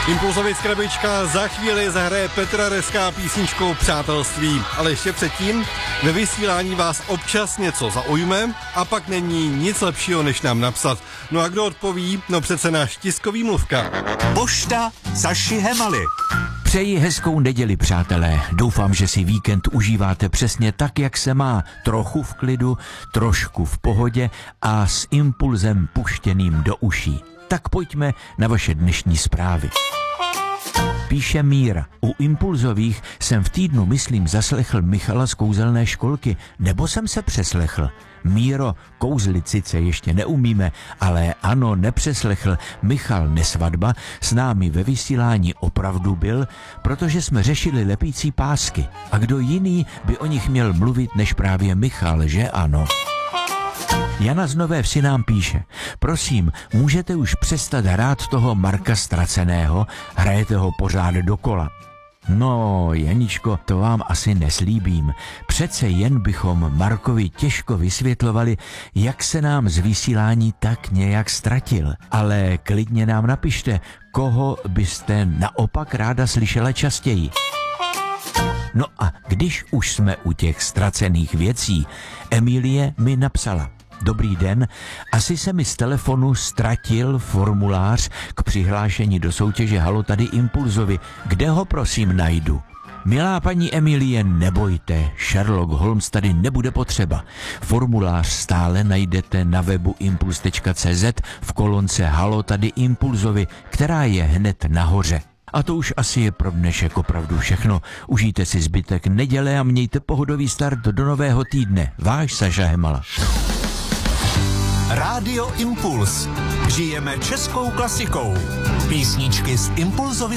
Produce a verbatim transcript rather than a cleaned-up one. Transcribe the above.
Impulzový skrabička za chvíli zahraje Petra Rezká písničkou Přátelství. Ale ještě předtím, ve vysílání vás občas něco zaujme a pak není nic lepšího, než nám napsat. No a kdo odpoví? No přece náš tiskový mluvka. Pošta Saši Hemaly. Přeji hezkou neděli, přátelé. Doufám, že si víkend užíváte přesně tak, jak se má. Trochu v klidu, trošku v pohodě a s impulzem puštěným do uší. Tak pojďme na vaše dnešní zprávy. Píše Míra. U Impulzových jsem v týdnu, myslím, zaslechl Michala z kouzelné školky. Nebo jsem se přeslechl? Míro, kouzlit sice ještě neumíme, ale ano, nepřeslechl. Michal Nesvadba s námi ve vysílání opravdu byl, protože jsme řešili lepící pásky. A kdo jiný by o nich měl mluvit než právě Michal, že ano? Jana z Nové Vsi nám píše: prosím, můžete už přestat hrát toho Marka Ztraceného, hrajete ho pořád dokola. No, Janičko, to vám asi neslíbím. Přece jen bychom Markovi těžko vysvětlovali, jak se nám z vysílání tak nějak ztratil. Ale klidně nám napište, koho byste naopak ráda slyšela častěji. No a když už jsme u těch ztracených věcí, Emilie mi napsala: dobrý den, asi se mi z telefonu ztratil formulář k přihlášení do soutěže Halo tady Impulzovi. Kde ho prosím najdu? Milá paní Emilie, nebojte, Sherlock Holmes tady nebude potřeba. Formulář stále najdete na webu impuls tečka cé zet v kolonce Halo tady Impulzovi, která je hned nahoře. A to už asi je pro dnešek opravdu všechno. Užijte si zbytek neděle a mějte pohodový start do nového týdne. Váš Saša Hemala. Rádio Impuls. Žijeme českou klasikou. Písničky z Impulzovy